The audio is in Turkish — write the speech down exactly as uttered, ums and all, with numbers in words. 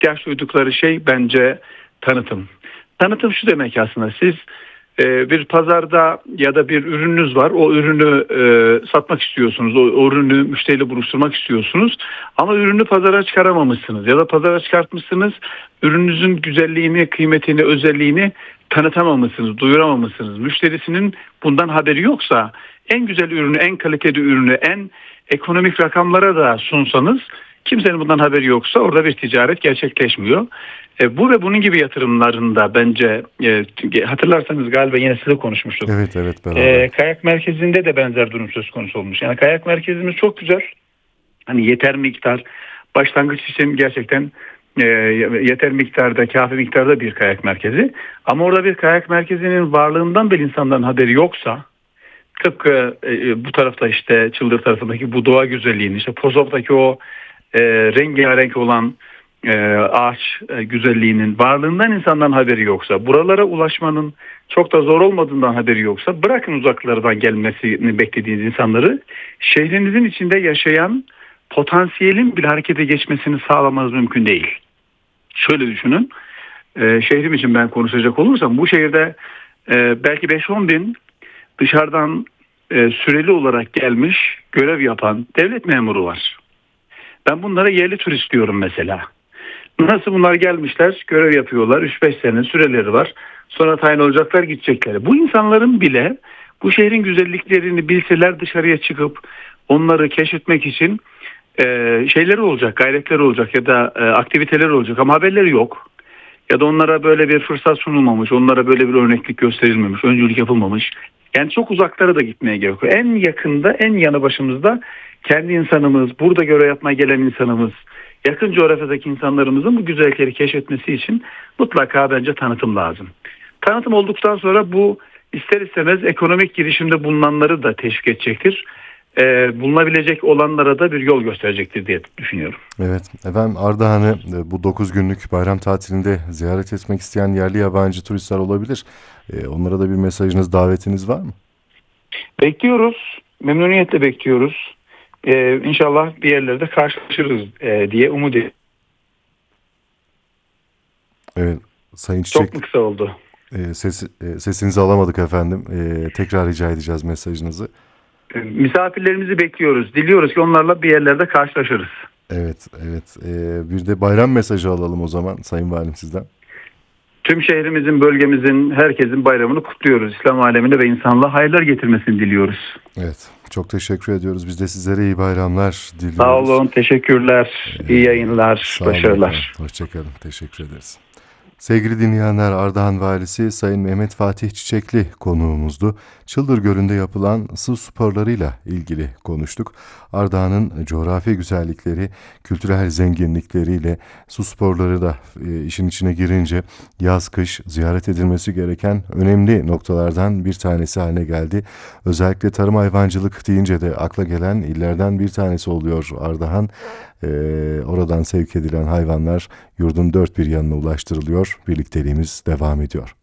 ihtiyaç duydukları şey bence tanıtım. Tanıtım şu demek aslında, siz e, bir pazarda ya da bir ürününüz var, o ürünü e, satmak istiyorsunuz, o, o ürünü müşteriyle buluşturmak istiyorsunuz ama ürünü pazara çıkaramamışsınız ya da pazara çıkartmışsınız, ürününüzün güzelliğini, kıymetini, özelliğini tanıtamamışsınız, duyuramamışsınız. Müşterisinin bundan haberi yoksa en güzel ürünü, en kaliteli ürünü, en ekonomik rakamlara da sunsanız, kimsenin bundan haberi yoksa orada bir ticaret gerçekleşmiyor. E, bu ve bunun gibi yatırımlarında bence e, hatırlarsanız galiba yine size konuşmuştuk. Evet evet beraber. E, kayak merkezinde de benzer durum söz konusu olmuş. Yani kayak merkezimiz çok güzel. Hani yeter miktar, başlangıç için gerçekten e, yeter miktarda, kafi miktarda bir kayak merkezi. Ama orada bir kayak merkezinin varlığından bile insanların haberi yoksa, tıpkı e, bu tarafta işte Çıldır tarafındaki bu doğa güzelliğini, işte Pozov'daki o e, rengarenk olan e, ağaç e, güzelliğinin varlığından insanların haberi yoksa, buralara ulaşmanın çok da zor olmadığından haberi yoksa, bırakın uzaklardan gelmesini beklediğiniz insanları, şehrinizin içinde yaşayan potansiyelin bir harekete geçmesini sağlamanız mümkün değil. Şöyle düşünün, e, şehrim için ben konuşacak olursam, bu şehirde e, belki beş on bin dışarıdan e, süreli olarak gelmiş görev yapan devlet memuru var. Ben bunlara yerli turist diyorum mesela. Nasıl bunlar gelmişler, görev yapıyorlar, üç beş sene süreleri var. Sonra tayin olacaklar, gidecekler. Bu insanların bile bu şehrin güzelliklerini bilseler, dışarıya çıkıp onları keşfetmek için e, şeyleri olacak, gayretleri olacak ya da e, aktiviteleri olacak ama haberleri yok. Ya da onlara böyle bir fırsat sunulmamış, onlara böyle bir örneklik gösterilmemiş, öncülük yapılmamış. Yani çok uzaklara da gitmeye gerek yok. En yakında, en yanı başımızda kendi insanımız, burada görev yapmaya gelen insanımız, yakın coğrafyadaki insanlarımızın bu güzellikleri keşfetmesi için mutlaka bence tanıtım lazım. Tanıtım olduktan sonra bu ister istemez ekonomik girişimde bulunanları da teşvik edecektir. Ee, bulunabilecek olanlara da bir yol gösterecektir diye düşünüyorum. Evet efendim, Ardahan'ı bu dokuz günlük bayram tatilinde ziyaret etmek isteyen yerli yabancı turistler olabilir. Ee, onlara da bir mesajınız, davetiniz var mı? Bekliyoruz. Memnuniyetle bekliyoruz. Ee, İnşallah bir yerlerde karşılaşırız e, diye umut ediyorum. Evet Sayın Çiçek. Çok mu kısa oldu? E, ses, e, sesinizi alamadık efendim. E, tekrar rica edeceğiz mesajınızı. E, misafirlerimizi bekliyoruz. Diliyoruz ki onlarla bir yerlerde karşılaşırız. Evet, evet. E, bir de bayram mesajı alalım o zaman Sayın Valim sizden. Tüm şehrimizin, bölgemizin, herkesin bayramını kutluyoruz. İslam alemine ve insanlığa hayırlar getirmesini diliyoruz. Evet, çok teşekkür ediyoruz. Biz de sizlere iyi bayramlar diliyoruz. Sağ olun, teşekkürler, Ee, iyi yayınlar, başarılar. Hoşçakalın, teşekkür ederiz. Sevgili dinleyenler, Ardahan Valisi Sayın Mehmet Fatih Çiçekli konuğumuzdu. Çıldır Gölü'nde yapılan su sporlarıyla ilgili konuştuk. Ardahan'ın coğrafi güzellikleri, kültürel zenginlikleriyle su sporları da e, işin içine girince yaz kış ziyaret edilmesi gereken önemli noktalardan bir tanesi haline geldi. Özellikle tarım hayvancılık deyince de akla gelen illerden bir tanesi oluyor Ardahan. Ee, oradan sevk edilen hayvanlar yurdun dört bir yanına ulaştırılıyor. Birlikteliğimiz devam ediyor.